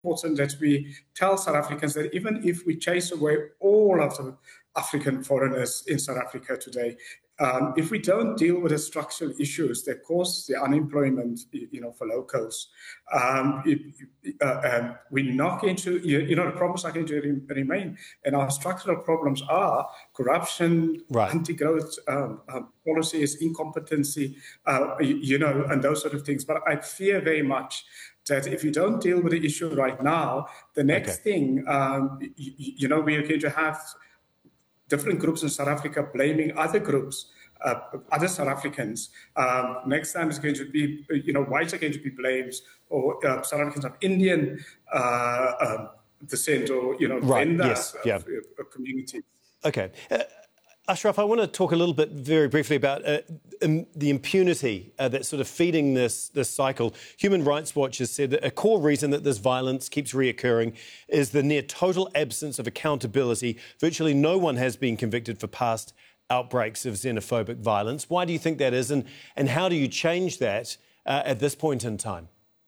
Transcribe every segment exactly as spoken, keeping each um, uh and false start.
important that we tell South Africans that even if we chase away all of the African foreigners in South Africa today, um, if we don't deal with the structural issues that cause the unemployment, you know, for locals, um, it, uh, um, we're not going to, you know, the problems are going to re- remain. And our structural problems are corruption, right. anti-growth um, um, policies, incompetency, uh, you, you know, and those sort of things. But I fear very much that if you don't deal with the issue right now, the next okay. thing, um, you, you know, we are going to have different groups in South Africa blaming other groups, uh, other South Africans. Um, next time it's going to be, you know, whites are going to be blamed, or uh, South Africans of Indian uh, um, descent, or, you know, right. Venda yes. yeah. uh, community. Okay. Uh, Ashraf, I want to talk a little bit very briefly about uh, um, the impunity uh, that's sort of feeding this, this cycle. Human Rights Watch has said that a core reason that this violence keeps reoccurring is the near total absence of accountability. Virtually no one has been convicted for past outbreaks of xenophobic violence. Why do you think that is, and, and how do you change that uh, at this point in time?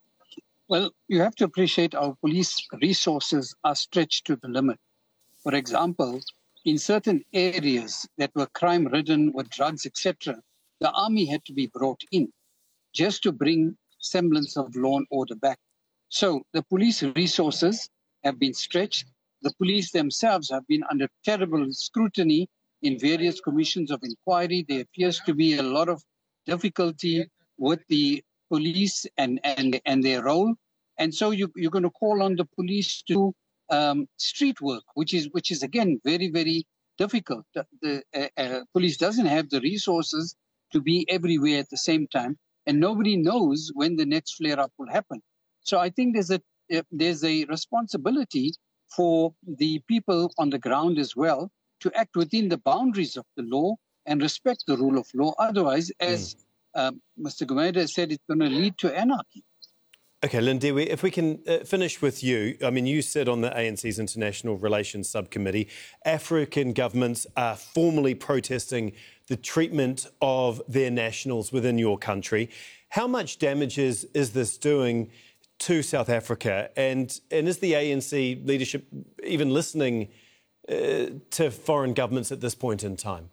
Well, you have to appreciate our police resources are stretched to the limit. For example, in certain areas that were crime-ridden with drugs, et cetera, the army had to be brought in just to bring semblance of law and order back. So the police resources have been stretched. The police themselves have been under terrible scrutiny in various commissions of inquiry. There appears to be a lot of difficulty with the police and, and, and their role. And so you, you're going to call on the police to Um, street work, which is, which is again, very, very difficult. The, the uh, uh, police doesn't have the resources to be everywhere at the same time, and nobody knows when the next flare-up will happen. So I think there's a uh, there's a responsibility for the people on the ground as well to act within the boundaries of the law and respect the rule of law. Otherwise, as mm. um, Mister Gumede said, it's going to lead to anarchy. OK, Lindiwe, if we can uh, finish with you. I mean, you sit on the A N C's International Relations Subcommittee. African governments are formally protesting the treatment of their nationals within your country. How much damage is, is this doing to South Africa? And, and is the A N C leadership even listening uh, to foreign governments at this point in time?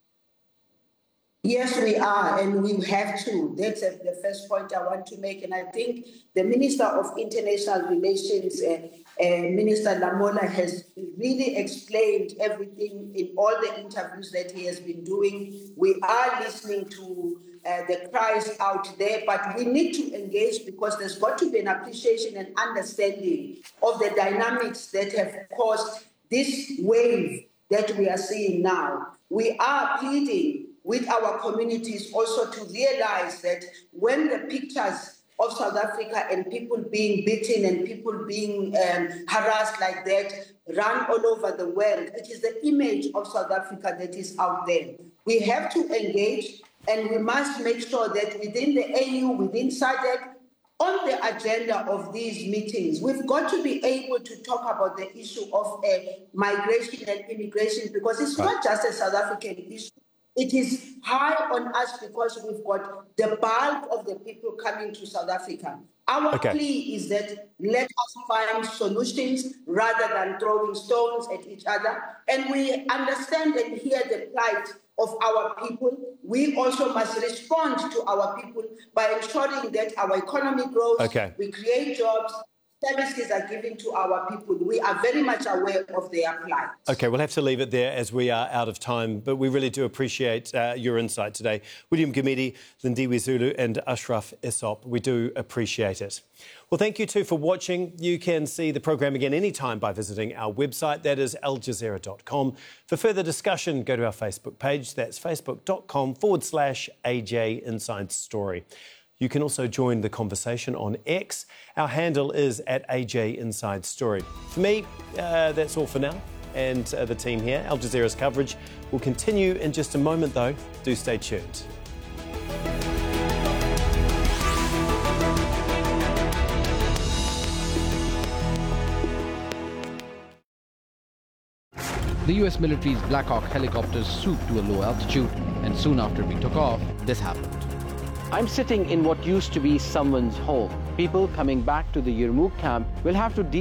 Yes, we are, and we have to. That's uh, the first point I want to make. And I think the Minister of International Relations, uh, uh, Minister Lamola, has really explained everything in all the interviews that he has been doing. We are listening to uh, the cries out there, but we need to engage because there's got to be an appreciation and understanding of the dynamics that have caused this wave that we are seeing now. We are pleading with our communities also to realize that when the pictures of South Africa and people being beaten and people being um, harassed like that run all over the world, it is the image of South Africa that is out there. We have to engage, and we must make sure that within the A U, within SADC, on the agenda of these meetings, we've got to be able to talk about the issue of uh, migration and immigration, because it's right. not just a South African issue. It is high on us because we've got the bulk of the people coming to South Africa. Our okay. plea is that let us find solutions rather than throwing stones at each other. And we understand and hear the plight of our people. We also must respond to our people by ensuring that our economy grows, okay. we create jobs, services are given to our people. We are very much aware of their plight. OK, we'll have to leave it there as we are out of time, but we really do appreciate uh, your insight today. William Gumede, Lindiwe Zulu and Ashraf Essop, we do appreciate it. Well, thank you too for watching. You can see the programme again anytime by visiting our website, that is al jazeera dot com. For further discussion, go to our Facebook page, that's facebook.com forward slash AJ Inside Story. You can also join the conversation on X. Our handle is at A J Inside Story. For me, uh, that's all for now. And uh, the team here, Al Jazeera's coverage will continue in just a moment, though. Do stay tuned. The U S military's Black Hawk helicopters swooped to a low altitude, and soon after we took off, this happened. I'm sitting in what used to be someone's home. People coming back to the Yarmouk camp will have to deal